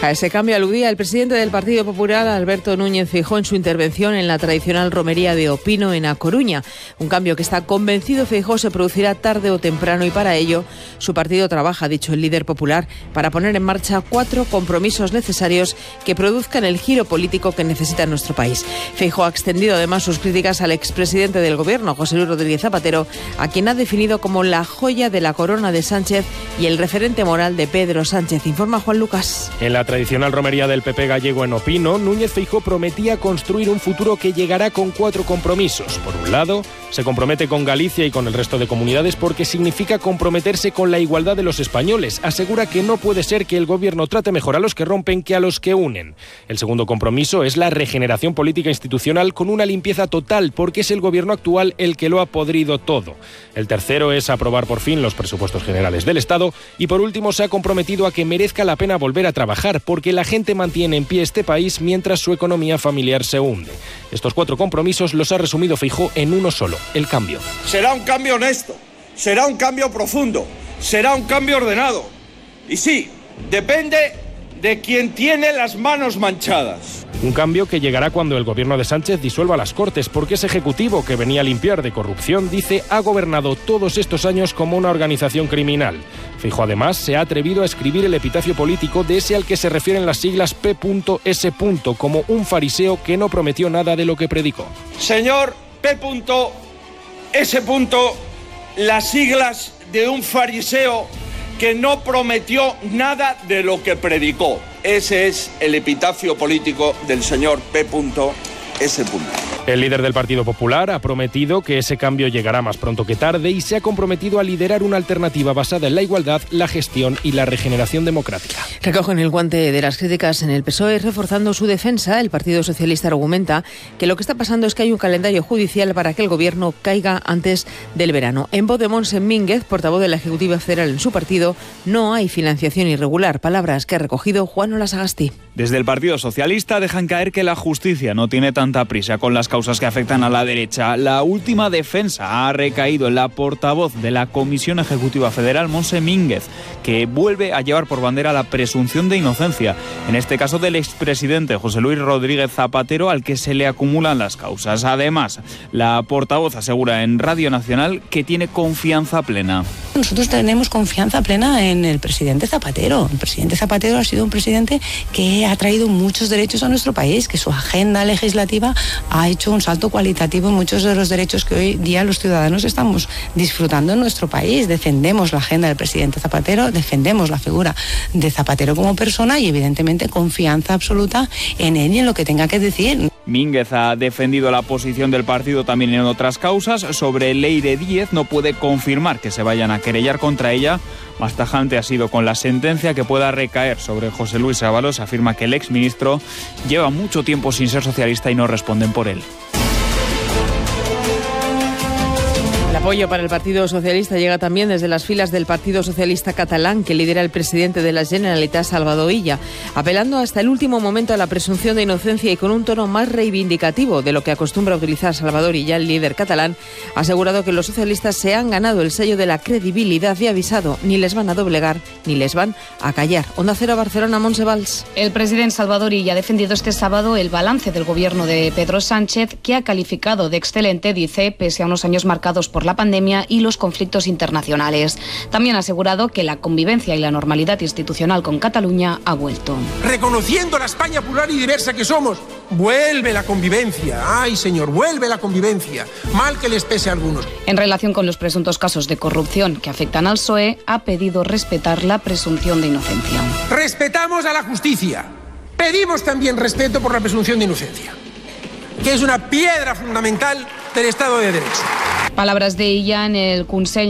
A ese cambio aludía el presidente del Partido Popular, Alberto Núñez Feijóo, en su intervención en la tradicional romería de Opino en A Coruña. Un cambio que está convencido Feijóo se producirá tarde o temprano, y para ello su partido trabaja, ha dicho el líder popular, para poner en marcha 4 compromisos necesarios que produzcan el giro político que necesita nuestro país. Feijóo ha extendido además sus críticas al expresidente del Gobierno, José Luis Rodríguez Zapatero, a quien ha definido como la joya de la corona de Sánchez y el referente moral de Pedro Sánchez. Informa Juan Lucas. En la tradicional romería del PP gallego en Opino, Núñez Feijóo prometía construir un futuro que llegará con 4 compromisos. Por un lado, se compromete con Galicia y con el resto de comunidades porque significa comprometerse con la igualdad de los españoles. Asegura que no puede ser que el Gobierno trate mejor a los que rompen que a los que unen. El segundo compromiso es la regeneración política institucional con una limpieza total, porque es el Gobierno actual el que lo ha podrido todo. El tercero es aprobar por fin los presupuestos generales del Estado, y por último se ha comprometido a que merezca la pena volver a trabajar, porque la gente mantiene en pie este país mientras su economía familiar se hunde. Estos 4 compromisos los ha resumido Feijóo en uno solo: el cambio. Será un cambio honesto, será un cambio profundo, será un cambio ordenado. Y sí, depende de quien tiene las manos manchadas. Un cambio que llegará cuando el Gobierno de Sánchez disuelva las Cortes, porque ese ejecutivo que venía a limpiar de corrupción, dice, ha gobernado todos estos años como una organización criminal. Feijóo además se ha atrevido a escribir el epitafio político de ese al que se refieren las siglas P.S. como un fariseo que no prometió nada de lo que predicó. Señor P.S., las siglas de un fariseo que no prometió nada de lo que predicó. Ese es el epitafio político del señor P.S. El líder del Partido Popular ha prometido que ese cambio llegará más pronto que tarde y se ha comprometido a liderar una alternativa basada en la igualdad, la gestión y la regeneración democrática. Recogen el guante de las críticas en el PSOE, reforzando su defensa. El Partido Socialista argumenta que lo que está pasando es que hay un calendario judicial para que el Gobierno caiga antes del verano. En voz de Montse Mínguez, portavoz de la Ejecutiva Federal en su partido, no hay financiación irregular, palabras que ha recogido Juan Olasagasti. Desde el Partido Socialista dejan caer que la justicia no tiene tanta prisa con las causas que afectan a la derecha. La última defensa ha recaído en la portavoz de la Comisión Ejecutiva Federal, Montse Mínguez, que vuelve a llevar por bandera la presunción de inocencia, en este caso del expresidente José Luis Rodríguez Zapatero, al que se le acumulan las causas. Además, la portavoz asegura en Radio Nacional que tiene confianza plena. Nosotros tenemos confianza plena en el presidente Zapatero. El presidente Zapatero ha sido un presidente que ha traído muchos derechos a nuestro país, que su agenda legislativa ha hecho un salto cualitativo en muchos de los derechos que hoy día los ciudadanos estamos disfrutando en nuestro país. Defendemos la agenda del presidente Zapatero, defendemos la figura de Zapatero como persona y evidentemente confianza absoluta en él y en lo que tenga que decir. Mínguez ha defendido la posición del partido también en otras causas. Sobre Leire Díez no puede confirmar que se vayan a querellar contra ella. Más tajante ha sido con la sentencia que pueda recaer sobre José Luis Ábalos. Afirma que el exministro lleva mucho tiempo sin ser socialista y no responden por él. El apoyo para el Partido Socialista llega también desde las filas del Partido Socialista catalán, que lidera el presidente de la Generalitat, Salvador Illa, apelando hasta el último momento a la presunción de inocencia y con un tono más reivindicativo de lo que acostumbra utilizar Salvador Illa. El líder catalán ha asegurado que los socialistas se han ganado el sello de la credibilidad y ha avisado: ni les van a doblegar ni les van a callar. Onda Cero, Barcelona, Montse Valls. El presidente Salvador Illa ha defendido este sábado el balance del gobierno de Pedro Sánchez, que ha calificado de excelente, dice, pese a unos años marcados por la pandemia y los conflictos internacionales. También ha asegurado que la convivencia y la normalidad institucional con Cataluña ha vuelto. Reconociendo la España plural y diversa que somos, vuelve la convivencia. Ay, señor, vuelve la convivencia. Mal que les pese a algunos. En relación con los presuntos casos de corrupción que afectan al PSOE, ha pedido respetar la presunción de inocencia. Respetamos a la justicia. Pedimos también respeto por la presunción de inocencia, que es una piedra fundamental del Estado de Derecho. Palabras de Illa en el Consell